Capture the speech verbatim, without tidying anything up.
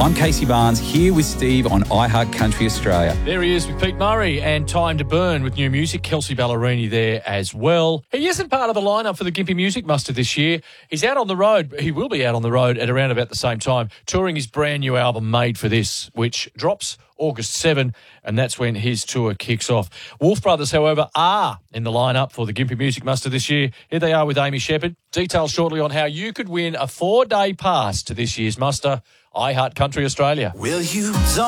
I'm Casey Barnes, here with Steve on iHeart Country Australia. There he is with Pete Murray and Time to Burn with new music. Kelsey Ballerini there as well. He isn't part of the lineup for the Gympie Music Muster this year. He's out on the road. He will be out on the road at around about the same time, touring his brand new album, Made for This, which drops August seventh, and that's when his tour kicks off. Wolf Brothers, however, are in the lineup for the Gympie Music Muster this year. Here they are with Amy Shepherd. Details shortly on how you could win a four-day pass to this year's muster. iHeart Country Australia. Will you